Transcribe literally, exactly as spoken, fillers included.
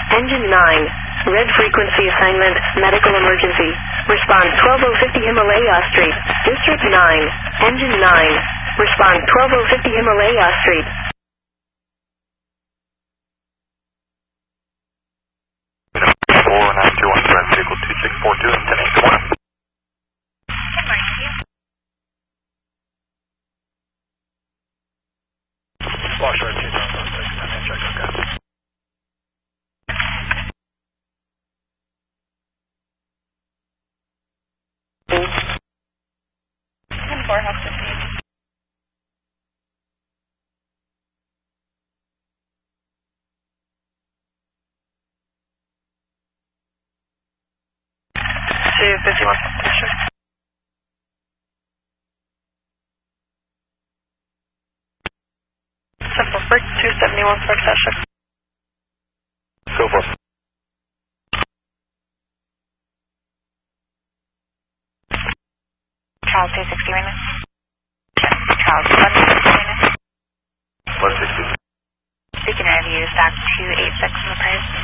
Engine nine. Red frequency assignment, medical emergency. Respond twelve oh fifty Himalaya Street. District nine. Engine nine. Respond twelve oh fifty Himalaya Street. four nine two one, direct vehicle two six four two and ten eight one. Wash right two down, check, okay. four Hawk fifteen. two fifty-one, sure. Simple Brick two seventy-one, Park Session. Go for it. Charles two sixty, Raymond. Charles one sixty, Raymond. one sixty. Speaking interview, stack two eight six on the price.